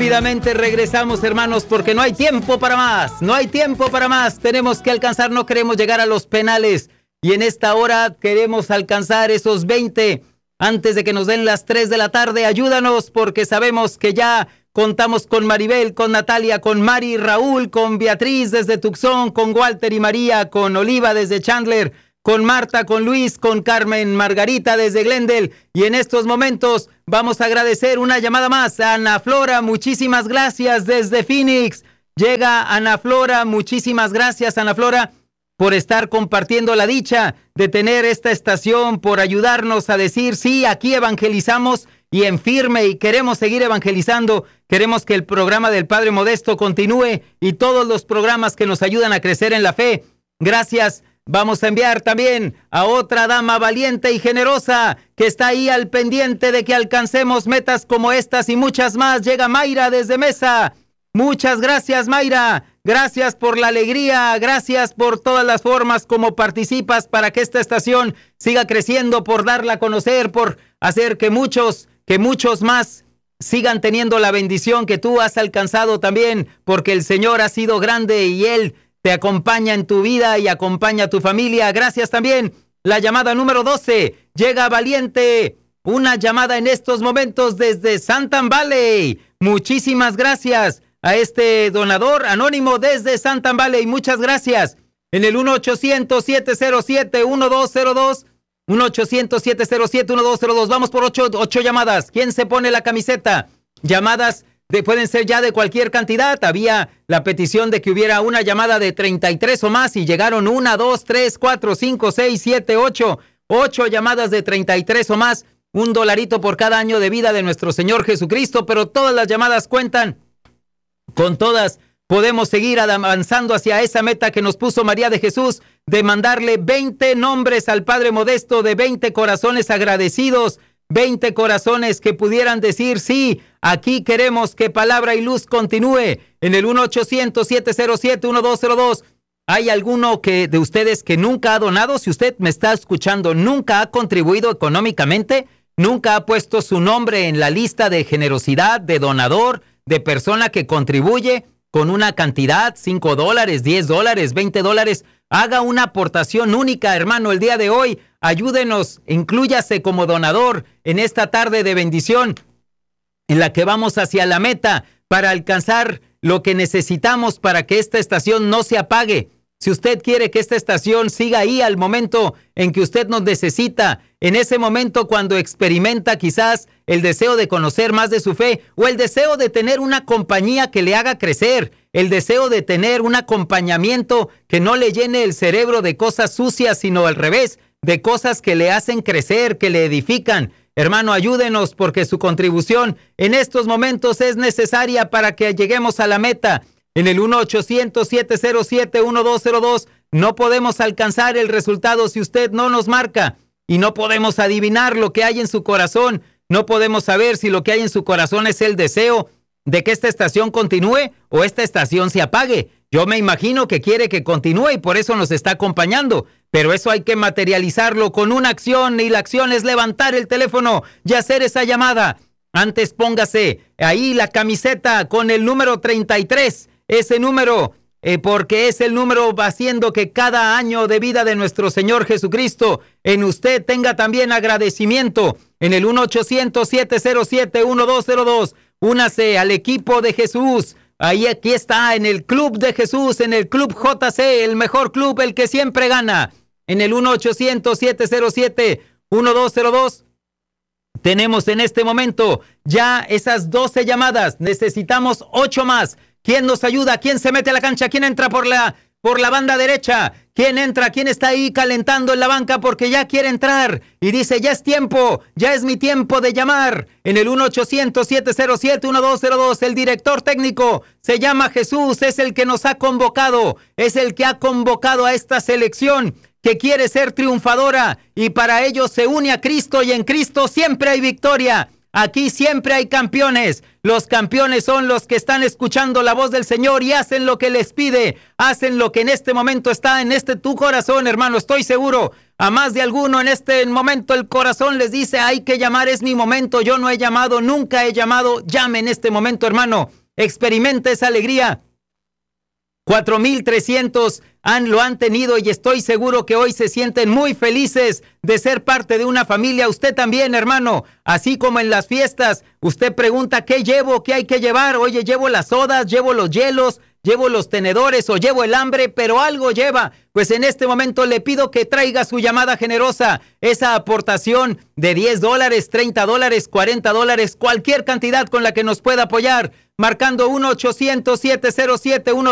Rápidamente regresamos, hermanos, porque no hay tiempo para más. No hay tiempo para más. Tenemos que alcanzar, no queremos llegar a los penales. Y en esta hora queremos alcanzar esos 20 antes de que nos den las 3 de la tarde. Ayúdanos, porque sabemos que ya contamos con Maribel, con Natalia, con Mari, Raúl, con Beatriz desde Tucson, con Walter y María, con Oliva desde Chandler, con Marta, con Luis, con Carmen, Margarita desde Glendale. Y en estos momentos vamos a agradecer una llamada más a Ana Flora. Muchísimas gracias desde Phoenix. Llega Ana Flora. Muchísimas gracias, Ana Flora, por estar compartiendo la dicha de tener esta estación, por ayudarnos a decir, sí, aquí evangelizamos y en firme, y queremos seguir evangelizando. Queremos que el programa del Padre Modesto continúe y todos los programas que nos ayudan a crecer en la fe. Gracias. Vamos a enviar también a otra dama valiente y generosa que está ahí al pendiente de que alcancemos metas como estas y muchas más. Llega Mayra desde Mesa. Muchas gracias, Mayra. Gracias por la alegría. Gracias por todas las formas como participas para que esta estación siga creciendo, por darla a conocer, por hacer que muchos más sigan teniendo la bendición que tú has alcanzado también, porque el Señor ha sido grande y Él te acompaña en tu vida y acompaña a tu familia. Gracias también. La llamada número 12. Llega valiente. Una llamada en estos momentos desde Santan Valley. Muchísimas gracias a este donador anónimo desde Santan Valley. Muchas gracias. En el 1-800-707-1202. 1-800-707-1202. Vamos por 8 llamadas. ¿Quién se pone la camiseta? Llamadas pueden ser ya de cualquier cantidad. Había la petición de que hubiera una llamada de 33 o más y llegaron 1, 2, 3, 4, 5, 6, 7, 8. 8 llamadas de 33 o más. $1 por cada año de vida de nuestro Señor Jesucristo, pero todas las llamadas cuentan. Con todas podemos seguir avanzando hacia esa meta que nos puso María de Jesús, de mandarle 20 nombres al Padre Modesto, de 20 corazones agradecidos, 20 corazones que pudieran decir, sí, aquí queremos que Palabra y Luz continúe. En el 1-800-707-1202. ¿Hay alguno de ustedes que nunca ha donado? Si usted me está escuchando, nunca ha contribuido económicamente, nunca ha puesto su nombre en la lista de generosidad, de donador, de persona que contribuye con una cantidad, $5, $10, $20, haga una aportación única, hermano, el día de hoy. Ayúdenos, inclúyase como donador en esta tarde de bendición en la que vamos hacia la meta para alcanzar lo que necesitamos para que esta estación no se apague. Si usted quiere que esta estación siga ahí al momento en que usted nos necesita, en ese momento cuando experimenta quizás el deseo de conocer más de su fe, o el deseo de tener una compañía que le haga crecer, el deseo de tener un acompañamiento que no le llene el cerebro de cosas sucias, sino al revés, de cosas que le hacen crecer, que le edifican. Hermano, ayúdenos, porque su contribución en estos momentos es necesaria para que lleguemos a la meta. En el 1-800-707-1202 no podemos alcanzar el resultado si usted no nos marca, y no podemos adivinar lo que hay en su corazón. No podemos saber si lo que hay en su corazón es el deseo de que esta estación continúe o esta estación se apague. Yo me imagino que quiere que continúe y por eso nos está acompañando, pero eso hay que materializarlo con una acción, y la acción es levantar el teléfono y hacer esa llamada. Antes póngase ahí la camiseta con el número 33, ese número, porque es el número haciendo que cada año de vida de nuestro Señor Jesucristo en usted tenga también agradecimiento. En el 1-800-707-1202, únase al equipo de Jesús. Aquí está, en el Club de Jesús, en el Club JC, el mejor club, el que siempre gana. En el 1-800-707-1202 tenemos en este momento ya esas 12 llamadas. Necesitamos 8 más. ¿Quién nos ayuda? ¿Quién se mete a la cancha? ¿Quién entra por la banda derecha? ¿Quién entra? ¿Quién está ahí calentando en la banca porque ya quiere entrar? Y dice, ya es tiempo, ya es mi tiempo de llamar. En el 1-800-707-1202, el director técnico se llama Jesús, es el que nos ha convocado, es el que ha convocado a esta selección que quiere ser triunfadora, y para ello se une a Cristo, y en Cristo siempre hay victoria. Aquí siempre hay campeones. Los campeones son los que están escuchando la voz del Señor y hacen lo que les pide. Hacen lo que en este momento está en tu corazón, hermano. Estoy seguro. A más de alguno en este momento el corazón les dice, hay que llamar, es mi momento. Yo no he llamado, nunca he llamado. Llame en este momento, hermano. Experimenta esa alegría. 4,300 lo han tenido y estoy seguro que hoy se sienten muy felices de ser parte de una familia. Usted también, hermano, así como en las fiestas, usted pregunta, ¿qué llevo? ¿Qué hay que llevar? Oye, llevo las sodas, llevo los hielos, llevo los tenedores o llevo el hambre, pero algo lleva. Pues en este momento le pido que traiga su llamada generosa, esa aportación de $10, $30, $40, cualquier cantidad con la que nos pueda apoyar, marcando 1-800-707-1